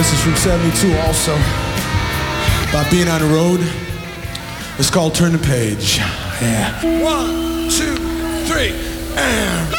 This is from 72 also. About being on the road. It's called Turn the Page. Yeah. 1, 2, 3, and...